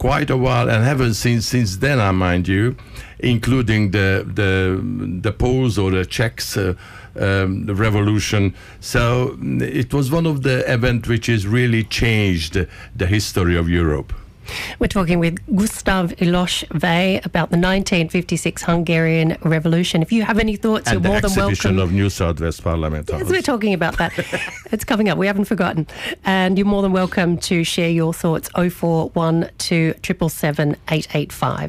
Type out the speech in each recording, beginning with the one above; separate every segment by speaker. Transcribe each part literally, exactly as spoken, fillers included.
Speaker 1: quite a while, and haven't seen since then, I mind you, including the the the Poles or the Czechs. Uh, Um, the revolution. So it was one of the events which has really changed the, the history of Europe.
Speaker 2: We're talking with Gustav Ilos Vej about the nineteen fifty-six Hungarian Revolution. If you have any thoughts,
Speaker 1: and
Speaker 2: you're more than welcome.
Speaker 1: And the exhibition of New South Wales Parliament House.
Speaker 2: Yes, we're talking about that. It's coming up. We haven't forgotten. And you're more than welcome to share your thoughts. oh four one two, seven seven seven, eight eight five.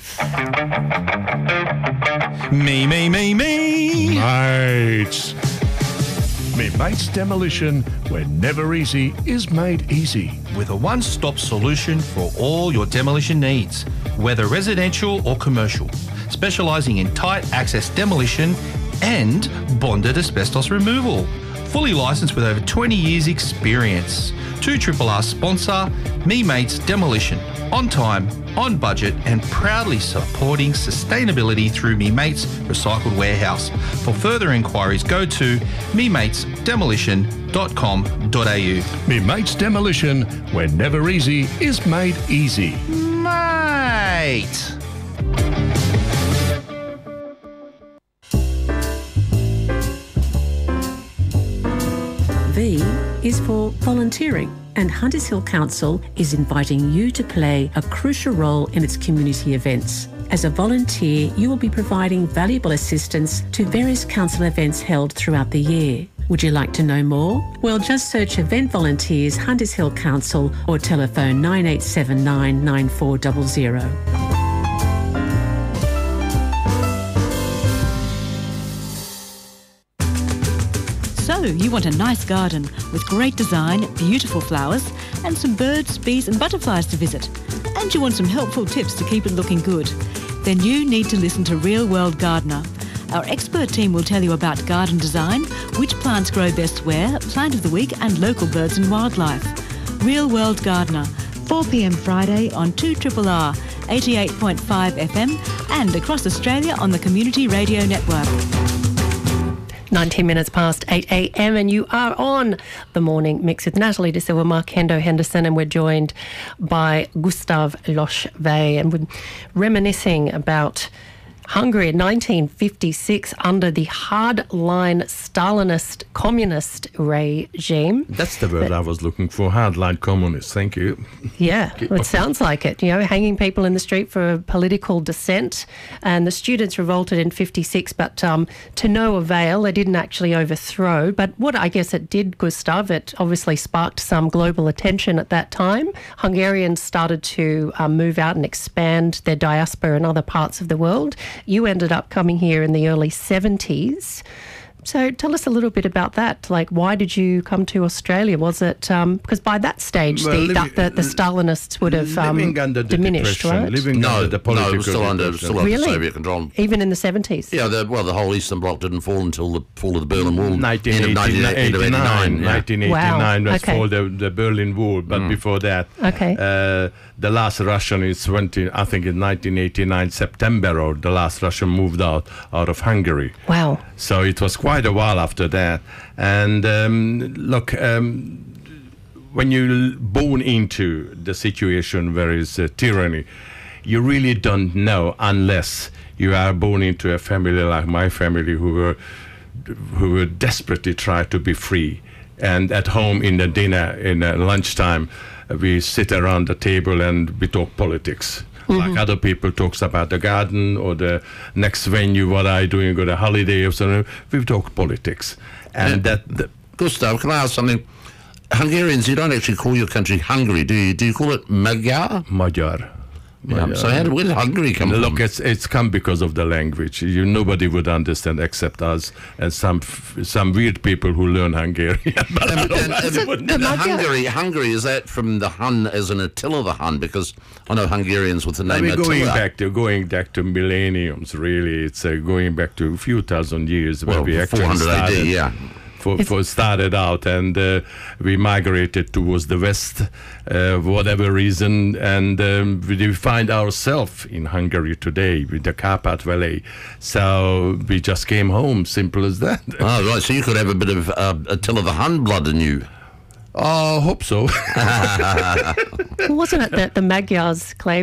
Speaker 3: Me, me, me, me.
Speaker 4: Mates. Me Mates Demolition, where never easy is made easy.
Speaker 3: With a one-stop solution for all your demolition needs, whether residential or commercial, specialising in tight access demolition and bonded asbestos removal. Fully licensed with over twenty years experience. two R R R sponsor, Me Mates Demolition. On time, on budget, and proudly supporting sustainability through Me Mates Recycled Warehouse. For further inquiries, go to me mates demolition dot com dot a u.
Speaker 4: Me Mates Demolition, where never easy is made easy.
Speaker 3: Mate!
Speaker 5: V is for volunteering, and Hunters Hill Council is inviting you to play a crucial role in its community events. As a volunteer, you will be providing valuable assistance to various council events held throughout the year. Would you like to know more? Well, just search Event Volunteers Hunters Hill Council or telephone nine eight seven nine, nine four zero zero.
Speaker 6: So, you want a nice garden with great design, beautiful flowers, and some birds, bees and butterflies to visit. And you want some helpful tips to keep it looking good. Then you need to listen to Real World Gardener. Our expert team will tell you about garden design, which plants grow best where, plant of the week and local birds and wildlife. Real World Gardener, four p m Friday on two R R R, eighty-eight point five F M and across Australia on the Community Radio Network.
Speaker 2: nineteen minutes past eight a m and you are on The Morning Mix with Natalie De Silva, Mark Hendo Henderson, and we're joined by Gustav Ilos Vej, and we're reminiscing about Hungary in nineteen fifty-six under the hardline Stalinist communist regime.
Speaker 1: That's the word I was looking for, hardline communist. Thank you.
Speaker 2: Yeah, well, it sounds like it. You know, hanging people in the street for political dissent. And the students revolted in fifty-six, but um, to no avail. They didn't actually overthrow. But what I guess it did, Gustav, it obviously sparked some global attention at that time. Hungarians started to um, move out and expand their diaspora in other parts of the world. You ended up coming here in the early seventies. So tell us a little bit about that. Like, why did you come to Australia? Was it um, because by that stage
Speaker 1: Well,
Speaker 2: the,
Speaker 1: living-
Speaker 2: the the Stalinists would have um,
Speaker 1: living under the
Speaker 2: diminished,
Speaker 1: depression,
Speaker 2: right?
Speaker 1: living
Speaker 7: No,
Speaker 1: under the
Speaker 7: no,
Speaker 1: political
Speaker 7: it was still under,
Speaker 1: depression.
Speaker 7: still under
Speaker 2: Really?
Speaker 7: Soviet control.
Speaker 2: Even in the seventies.
Speaker 7: Yeah, the, well, the whole Eastern Bloc didn't fall until the fall of the Berlin Wall.
Speaker 1: nineteen
Speaker 7: end of
Speaker 1: eighty-nine,
Speaker 7: end of eighty-nine, yeah.
Speaker 1: nineteen eighty-nine
Speaker 2: Wow,
Speaker 1: was
Speaker 2: okay.
Speaker 1: for the, the Berlin Wall, but before that,
Speaker 2: Okay.
Speaker 1: uh, the last Russian is twenty, I think in nineteen eighty-nine September, or the last Russian moved out out of Hungary.
Speaker 2: Wow.
Speaker 1: So it was quite a while after that. And um, look, um, when you're born into the situation where is uh, tyranny, you really don't know unless you are born into a family like my family, who were who were desperately trying to be free. And at home in the dinner, in the lunchtime, uh, we sit around the table and we talk politics. Like other people talks about the garden or the next venue, what are you doing, or the holiday or something. We talk politics. And
Speaker 7: Yeah.
Speaker 1: that... that
Speaker 7: Gustav, can I ask something? Hungarians, you don't actually call your country Hungary, do you? Do you call it Magyar?
Speaker 1: Magyar.
Speaker 7: Yeah.
Speaker 1: Magyar.
Speaker 7: So how did, where did Hungary come
Speaker 1: Look,
Speaker 7: from?
Speaker 1: it's it's come because of the language. You nobody would understand except us and some f- some weird people who learn Hungarian. But
Speaker 7: And, and, and,
Speaker 2: it
Speaker 7: and
Speaker 2: the Magyar?
Speaker 7: Hungary, Hungary, is that from the Hun as in Attila the Hun? Because I know Hungarians with the
Speaker 1: I
Speaker 7: name
Speaker 1: mean, going
Speaker 7: Attila.
Speaker 1: back to going back to millenniums, really, it's uh, going back to a few thousand years where
Speaker 7: Well,
Speaker 1: we actually
Speaker 7: four hundred A
Speaker 1: started.
Speaker 7: D, yeah.
Speaker 1: For, for started out, and uh, we migrated towards the west, uh, for whatever reason, and um, we find ourselves in Hungary today with the Carpat Valley. So we just came home, simple as that.
Speaker 7: Oh, right, so you could have a bit of uh, Attila the Hun blood in you.
Speaker 1: I hope so.
Speaker 2: Wasn't it that the Magyars claimed